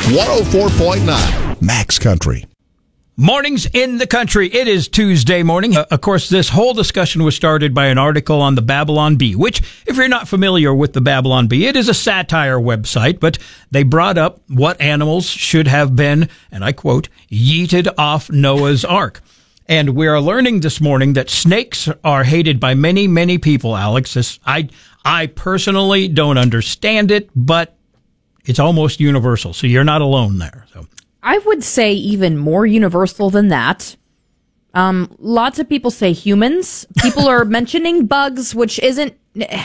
104.9 Max Country. Mornings in the country. It is Tuesday morning. Of course, this whole discussion was started by an article on the Babylon Bee, which, if you're not familiar with the Babylon Bee, it is a satire website, but they brought up what animals should have been, and I quote, yeeted off Noah's Ark. And we are learning this morning that snakes are hated by many, many people, Alex. I personally don't understand it, but it's almost universal, so you're not alone there. So I would say even more universal than that. Lots of people say humans. People are mentioning bugs, which isn't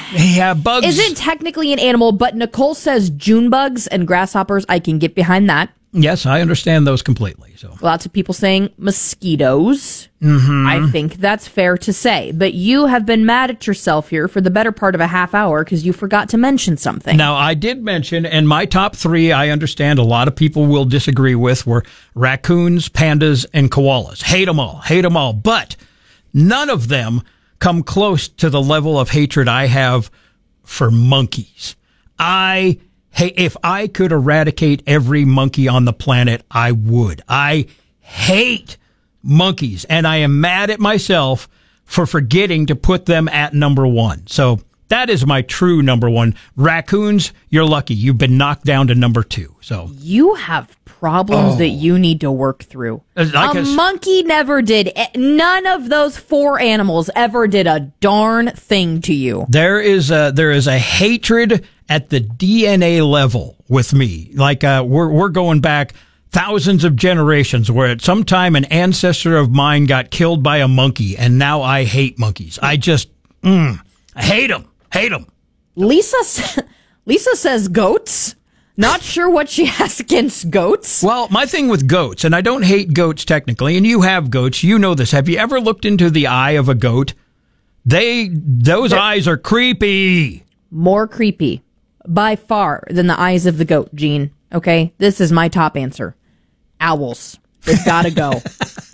technically an animal, but Nicole says June bugs and grasshoppers. I can get behind that. Yes, I understand those completely. So lots of people saying mosquitoes. I think that's fair to say. But you have been mad at yourself here for the better part of a half hour because you forgot to mention something. Now, I did mention, and my top three, I understand a lot of people will disagree with, were raccoons, pandas, and koalas. Hate them all. But none of them come close to the level of hatred I have for monkeys. Hey, if I could eradicate every monkey on the planet, I would. I hate monkeys, and I am mad at myself for forgetting to put them at number one. So that is my true number one. Raccoons, you're lucky. You've been knocked down to number two. So you have problems that you need to work through. A monkey never did. None of those four animals ever did a darn thing to you. There is a hatred at the DNA level with me. Like we're going back thousands of generations where at some time an ancestor of mine got killed by a monkey, and now I hate monkeys. I just I hate them. Lisa says goats. Not sure what she has against goats. Well, my thing with goats, and I don't hate goats technically, and you have goats, you know this. Have you ever looked into the eye of a goat? Those eyes are creepy. More creepy by far than the eyes of the goat, Gene. Okay, this is my top answer. Owls. They've got to go.